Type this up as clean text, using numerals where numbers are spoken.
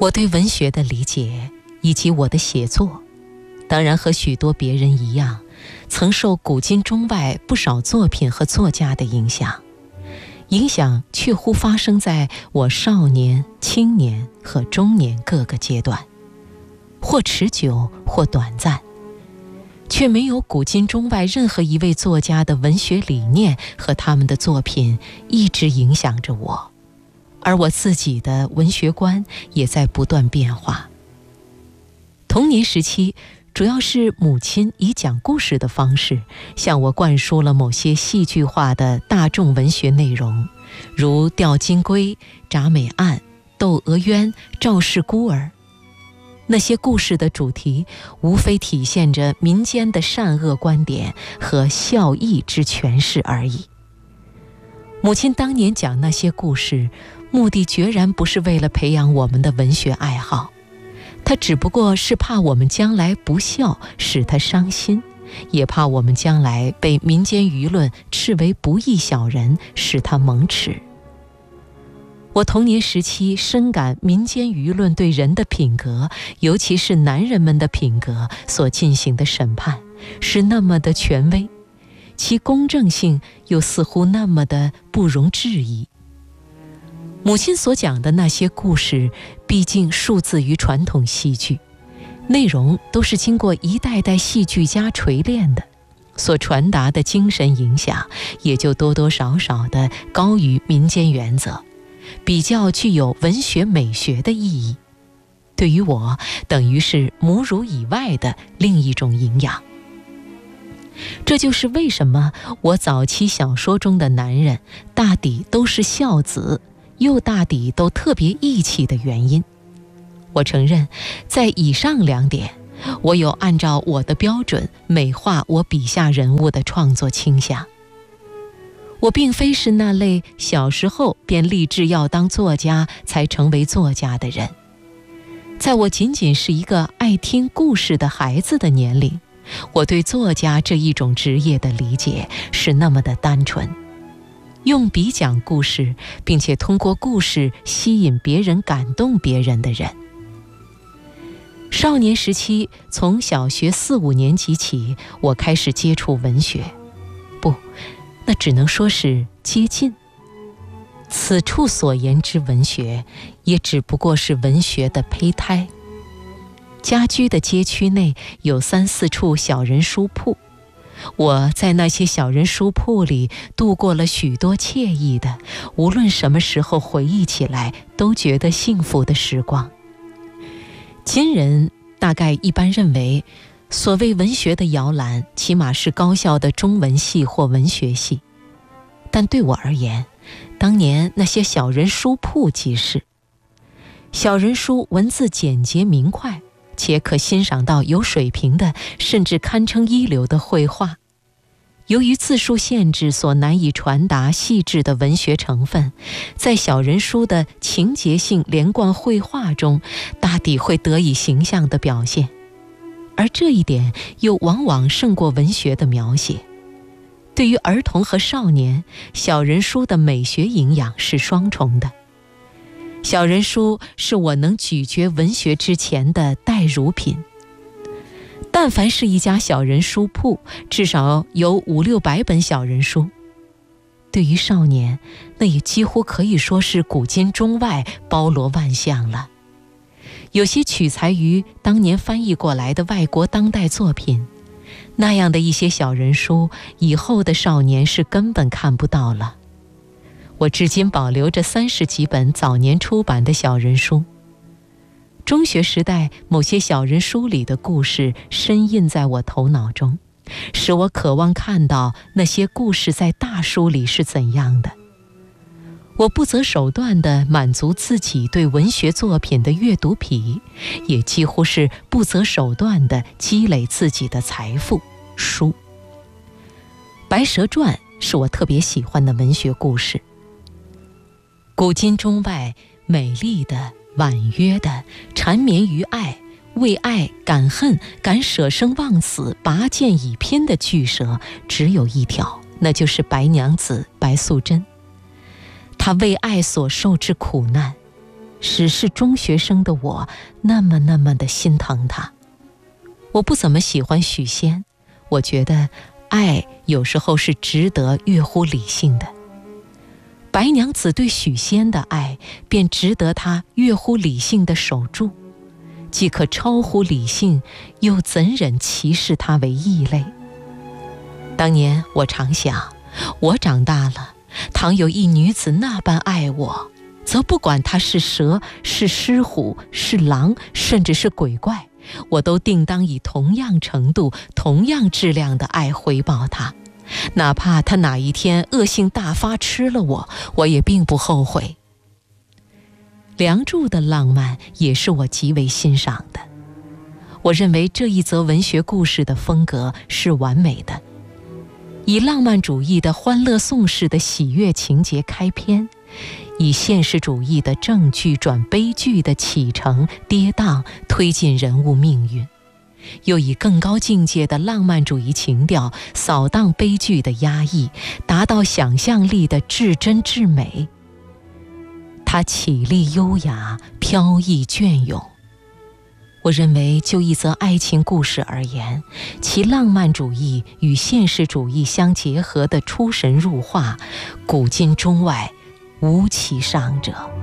我对文学的理解以及我的写作，当然和许多别人一样，曾受古今中外不少作品和作家的影响，影响确乎发生在我少年、青年和中年各个阶段，或持久或短暂，却没有古今中外任何一位作家的文学理念和他们的作品一直影响着我，而我自己的文学观也在不断变化。童年时期，主要是母亲以讲故事的方式向我灌输了某些戏剧化的大众文学内容，如《吊金龟》、《铡美案》、《窦娥冤》、《赵氏孤儿》。那些故事的主题无非体现着民间的善恶观点和孝义之诠释而已。母亲当年讲那些故事，目的决然不是为了培养我们的文学爱好，她只不过是怕我们将来不孝，使她伤心，也怕我们将来被民间舆论斥为不义小人，使她蒙耻。我童年时期深感民间舆论对人的品格，尤其是男人们的品格所进行的审判，是那么的权威，其公正性又似乎那么的不容置疑。母亲所讲的那些故事，毕竟数自于传统戏剧，内容都是经过一代代戏剧家锤炼的，所传达的精神影响也就多多少少的高于民间原则，比较具有文学美学的意义。对于我，等于是母乳以外的另一种营养。这就是为什么我早期小说中的男人大抵都是孝子，又大抵都特别义气的原因。我承认，在以上两点，我有按照我的标准美化我笔下人物的创作倾向。我并非是那类小时候便立志要当作家才成为作家的人，在我仅仅是一个爱听故事的孩子的年龄，我对作家这一种职业的理解是那么的单纯，用笔讲故事，并且通过故事吸引别人、感动别人的人。少年时期，从小学4、5年级起，我开始接触文学，那只能说是接近。此处所言之文学，也只不过是文学的胚胎。家居的街区内有3、4处小人书铺，我在那些小人书铺里度过了许多惬意的，无论什么时候回忆起来都觉得幸福的时光。今人大概一般认为，所谓文学的摇篮，起码是高校的中文系或文学系，但对我而言，当年那些小人书铺即是。小人书文字简洁明快，且可欣赏到有水平的，甚至堪称一流的绘画。由于字数限制所难以传达细致的文学成分，在小人书的情节性连贯绘画中，大抵会得以形象的表现，而这一点又往往胜过文学的描写。对于儿童和少年，小人书的美学营养是双重的。小人书是我能咀嚼文学之前的代乳品。但凡是一家小人书铺，至少有5、600本小人书。对于少年，那也几乎可以说是古今中外包罗万象了。有些取材于当年翻译过来的外国当代作品，那样的一些小人书，以后的少年是根本看不到了。我至今保留着30几本早年出版的小人书。中学时代某些小人书里的故事深印在我头脑中，使我渴望看到那些故事在大书里是怎样的。我不择手段地满足自己对文学作品的阅读癖，也几乎是不择手段地积累自己的财富书。《白蛇传》是我特别喜欢的文学故事。古今中外美丽的、婉约的、缠绵于爱、为爱敢恨、敢舍生忘死、拔剑以拼的巨蛇只有一条，那就是白娘子白素贞。她为爱所受之苦难， 只是中学生的我那么的心疼他。我不怎么喜欢许仙，我觉得爱有时候是值得越乎理性的。白娘子对许仙的爱便值得他越乎理性的守住，既可超乎理性，又怎忍歧视他为异类？当年我常想，我长大了，倘有一女子那般爱我，则不管她是蛇，是狮虎，是狼，甚至是鬼怪，我都定当以同样程度、同样质量的爱回报她。哪怕她哪一天恶性大发吃了我，我也并不后悔。梁祝的浪漫也是我极为欣赏的。我认为这一则文学故事的风格是完美的，以浪漫主义的欢乐颂式的喜悦情节开篇，以现实主义的正剧转悲剧的起承跌宕推进人物命运，又以更高境界的浪漫主义情调扫荡悲剧的压抑，达到想象力的至真至美。它绮丽优雅，飘逸隽永。我认为就一则爱情故事而言，其浪漫主义与现实主义相结合的出神入化，古今中外无其上者。